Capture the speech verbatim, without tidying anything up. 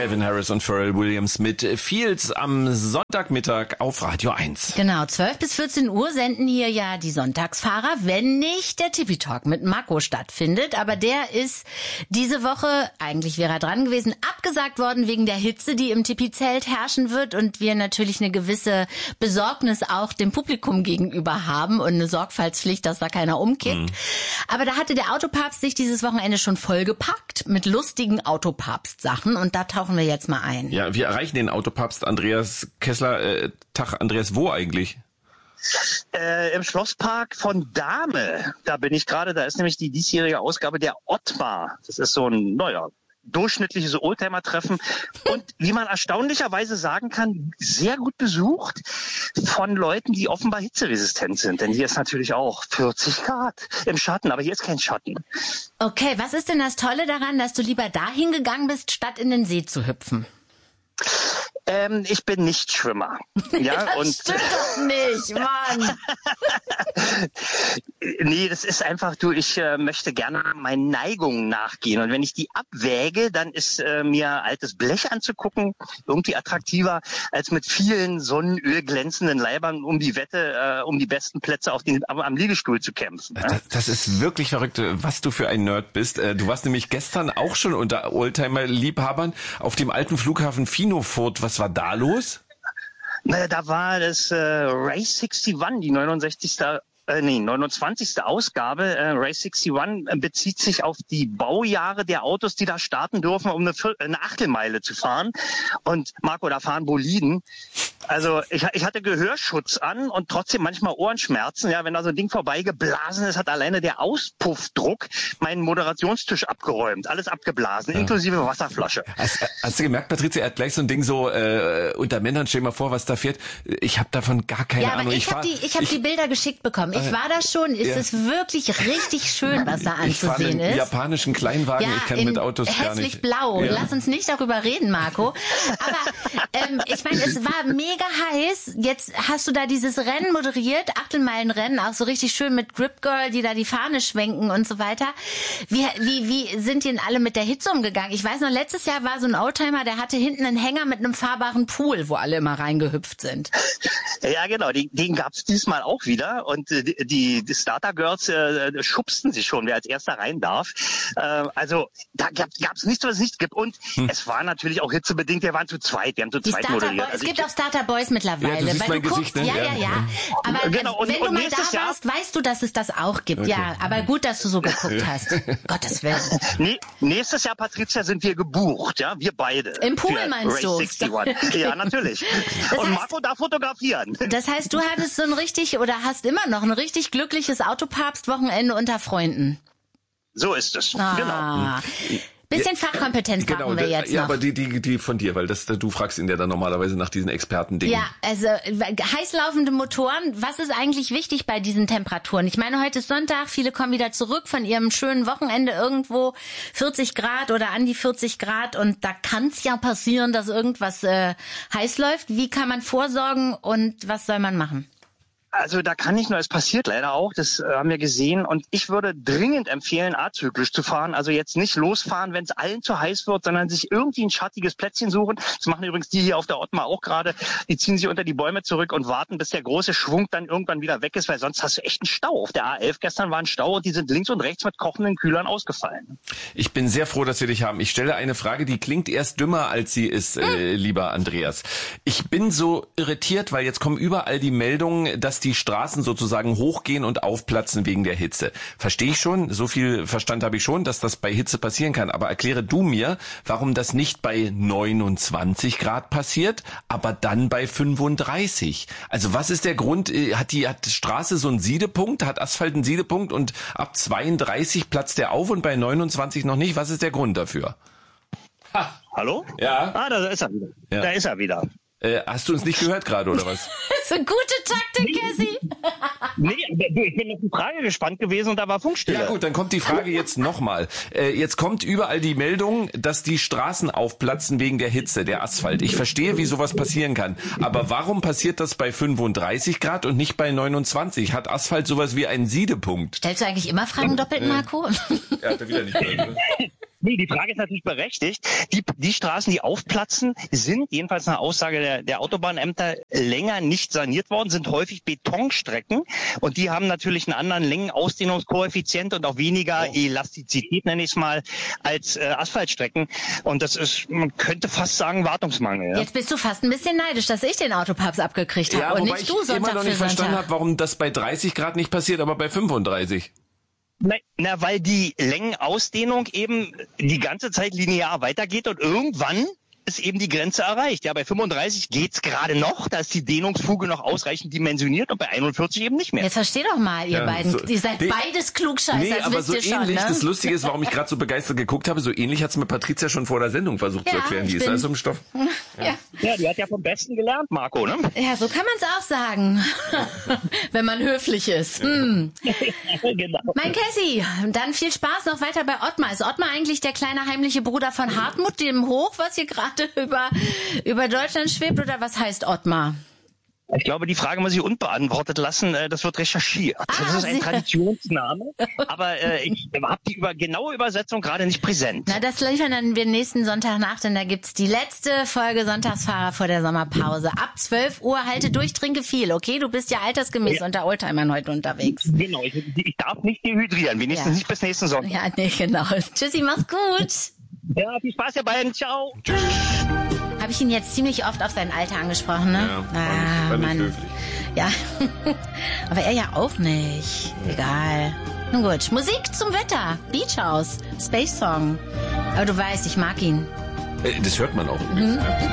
Calvin Harris und Pharrell Williams mit Fields am Sonntagmittag auf Radio eins. Genau, zwölf bis vierzehn Uhr senden hier ja die Sonntagsfahrer, wenn nicht der Tippi Talk mit Marco stattfindet. Aber der ist diese Woche, eigentlich wäre er dran gewesen, abgesagt worden wegen der Hitze, die im Tippi-Zelt herrschen wird. Und wir natürlich eine gewisse Besorgnis auch dem Publikum gegenüber haben und eine Sorgfaltspflicht, dass da keiner umkippt. Mhm. Aber da hatte der Autopapst sich dieses Wochenende schon vollgepackt mit lustigen Autopapst-Sachen. Und da tauchen wir jetzt mal ein. Ja, wir erreichen den Autopapst Andreas Kessler. Äh, Tag, Andreas, wo eigentlich? Äh, im Schlosspark von Dahme. Da bin ich gerade. Da ist nämlich die diesjährige Ausgabe der Ottmar. Das ist so ein, naja, durchschnittliches Oldtimer-Treffen und wie man erstaunlicherweise sagen kann, sehr gut besucht von Leuten, die offenbar hitzeresistent sind. Denn hier ist natürlich auch vierzig Grad im Schatten, aber hier ist kein Schatten. Okay, was ist denn das Tolle daran, dass du lieber dahin gegangen bist, statt in den See zu hüpfen? Ähm, ich bin nicht Schwimmer. Ja, das und stimmt doch nicht, Mann. Nee, das ist einfach, du, ich äh, möchte gerne meinen Neigungen nachgehen. Und wenn ich die abwäge, dann ist äh, mir altes Blech anzugucken irgendwie attraktiver, als mit vielen Sonnenöl glänzenden Leibern um die Wette, äh, um die besten Plätze auf den, am, am Liegestuhl zu kämpfen. Das, das ist wirklich verrückt, was du für ein Nerd bist. Du warst nämlich gestern auch schon unter Oldtimer-Liebhabern auf dem alten Flughafen Finofurt. Was war da los? Naja, da war das äh, Race einundsechzig, die neunundsechzigste Äh, nee, neunundzwanzigste Ausgabe. Äh, Race einundsechzig äh, bezieht sich auf die Baujahre der Autos, die da starten dürfen, um eine, Vier- eine Achtelmeile zu fahren. Und Marco, da fahren Boliden. Also ich, ich hatte Gehörschutz an und trotzdem manchmal Ohrenschmerzen. Ja, wenn da so ein Ding vorbeigeblasen ist, hat alleine der Auspuffdruck meinen Moderationstisch abgeräumt. Alles abgeblasen, ja. Inklusive Wasserflasche. Hast, hast du gemerkt, Patricia, er hat gleich so ein Ding so äh, unter Männern, stell dir mal vor, was da fährt. Ich habe davon gar keine ja, aber Ahnung. Ich, ich habe die, ich hab die Bilder geschickt bekommen. Ich war da schon. Es ja. ist wirklich richtig schön, was da anzusehen ich fahre einen ist. japanischen Kleinwagen. Ja, ich kann mit Autos gar nicht. Hässlich blau. Ja. Lass uns nicht darüber reden, Marco. Aber ähm, ich meine, es war mega heiß. Jetzt hast du da dieses Rennen moderiert, Achtelmeilenrennen, auch so richtig schön mit Grip Girl, die da die Fahne schwenken und so weiter. Wie, wie, wie sind die denn alle mit der Hitze umgegangen? Ich weiß noch, letztes Jahr war so ein Oldtimer, der hatte hinten einen Hänger mit einem fahrbaren Pool, wo alle immer reingehüpft sind. Ja, genau. Den, den gab es diesmal auch wieder. Und äh, die, die Starter Girls äh, schubsten sich schon, wer als erster rein darf. Äh, also da gab es nichts, was es nicht gibt. Und hm. es war natürlich auch hitzebedingt. Wir waren zu zweit. Wir haben zu die zweit Starter moderiert. Boy, also es gibt auch Starter Boys mittlerweile. Ja, du siehst weil mein du Gesicht, guckst, ne? ja, ja, ja. Aber genau. und, wenn und du mal da Jahr, warst, weißt du, dass es das auch gibt. Okay. Ja, aber gut, dass du so geguckt hast. Gottes Willen. Nee, nächstes Jahr, Patricia, sind wir gebucht. Ja, wir beide. Im Pool meinst du? einundsechzig. Ja, natürlich. Das und heißt, Marco darf fotografieren. Das heißt, du hattest so ein richtig oder hast immer noch ein richtig glückliches Autopapst-Wochenende unter Freunden. So ist es. Ah. Genau. Bisschen Fachkompetenz genau, brauchen wir jetzt ja, noch. aber die, die, die von dir, weil das, du fragst ihn ja dann normalerweise nach diesen Experten-Dingen. Ja, also heißlaufende Motoren, was ist eigentlich wichtig bei diesen Temperaturen? Ich meine, heute ist Sonntag, viele kommen wieder zurück von ihrem schönen Wochenende irgendwo, vierzig Grad oder an die vierzig Grad und da kann es ja passieren, dass irgendwas äh, heiß läuft. Wie kann man vorsorgen und was soll man machen? Also da kann nicht nur, es passiert leider auch, das äh, haben wir gesehen. Und ich würde dringend empfehlen, azyklisch zu fahren. Also jetzt nicht losfahren, wenn es allen zu heiß wird, sondern sich irgendwie ein schattiges Plätzchen suchen. Das machen übrigens die hier auf der Ottmar auch gerade. Die ziehen sich unter die Bäume zurück und warten, bis der große Schwung dann irgendwann wieder weg ist, weil sonst hast du echt einen Stau. Auf der A elf gestern war ein Stau und die sind links und rechts mit kochenden Kühlern ausgefallen. Ich bin sehr froh, dass wir dich haben. Ich stelle eine Frage, die klingt erst dümmer, als sie ist, äh, lieber Andreas. Ich bin so irritiert, weil jetzt kommen überall die Meldungen, dass die Straßen sozusagen hochgehen und aufplatzen wegen der Hitze. Verstehe ich schon, so viel Verstand habe ich schon, dass das bei Hitze passieren kann. Aber erkläre du mir, warum das nicht bei neunundzwanzig Grad passiert, aber dann bei fünfunddreißig. Also was ist der Grund? Hat die hat Straße so einen Siedepunkt, hat Asphalt einen Siedepunkt und ab zweiunddreißig platzt der auf und bei neunundzwanzig noch nicht? Was ist der Grund dafür? Ha. Hallo? Ja. Ah, da ist er wieder. Ja. Da ist er wieder. Äh, hast du uns nicht gehört gerade, oder was? Das ist eine gute Taktik, Cassie. Nee, ich bin auf die Frage gespannt gewesen und da war Funkstille. Ja gut, dann kommt die Frage jetzt nochmal. Äh, jetzt kommt überall die Meldung, dass die Straßen aufplatzen wegen der Hitze, der Asphalt. Ich verstehe, wie sowas passieren kann. Aber warum passiert das bei fünfunddreißig Grad und nicht bei neunundzwanzig? Hat Asphalt sowas wie einen Siedepunkt? Stellst du eigentlich immer Fragen doppelt, Marco? Er hat er wieder nicht gehört. Nee, die Frage ist natürlich berechtigt. Die, die Straßen, die aufplatzen, sind jedenfalls nach Aussage der, der Autobahnämter länger nicht saniert worden, sind häufig Betonstrecken und die haben natürlich einen anderen Längenausdehnungskoeffizient und auch weniger oh. Elastizität, nenne ich es mal, als äh, Asphaltstrecken. Und das ist, man könnte fast sagen, Wartungsmangel. Ja? Jetzt bist du fast ein bisschen neidisch, dass ich den Autopapst abgekriegt habe ja, und wobei nicht du ich Sonntag immer noch nicht für verstanden Sonntag. habe, warum das bei dreißig Grad nicht passiert, aber bei fünfunddreißig. Na, na, weil die Längenausdehnung eben die ganze Zeit linear weitergeht und irgendwann ist eben die Grenze erreicht. Ja, bei fünfunddreißig geht's gerade noch, da ist die Dehnungsfuge noch ausreichend dimensioniert und bei einundvierzig eben nicht mehr. Jetzt versteh doch mal, ihr Ja, beiden, so- ihr seid Nee, beides Klugscheißer, Nee, das aber wisst so ihr schon, ähnlich. ne? Das Lustige ist, warum ich gerade so begeistert geguckt habe, so ähnlich hat's mir Patricia schon vor der Sendung versucht zu Ja, erklären. Die ich ist bin- alles im Stoff. Ja. Ja, die hat ja vom Besten gelernt, Marco, ne? Ja, so kann man's auch sagen, wenn man höflich ist. Hm. Genau. Mein Cassie, dann viel Spaß noch weiter bei Ottmar. Ist Ottmar eigentlich der kleine heimliche Bruder von Hartmut, dem Hoch, was hier gerade über, über Deutschland schwebt, oder was heißt Ottmar? Ich glaube, die Frage muss ich unbeantwortet lassen. äh, Das wird recherchiert. Ah, Das ist ein sehr- Traditionsname, aber äh, ich habe die über, genaue Übersetzung gerade nicht präsent. Na, das liefern dann wir nächsten Sonntag nach, denn da gibt's die letzte Folge Sonntagsfahrer vor der Sommerpause. Ab zwölf Uhr halte durch, trinke viel, okay? Du bist ja altersgemäß Ja. unter Oldtimern heute unterwegs. Genau, ich, ich darf nicht dehydrieren, wenigstens Ja. nicht bis nächsten Sonntag. Ja, nee, genau. Tschüssi, mach's gut. Ja, viel Spaß, ihr beiden. Ciao. Habe ich ihn jetzt ziemlich oft auf sein Alter angesprochen, ne? Ja, ah, fand ich Mann. höflich. Ja, aber er ja auch nicht. Egal. Nun gut, Musik zum Wetter. Beach House, Space Song. Aber du weißt, ich mag ihn. Äh, Das hört man auch übrigens. Ja.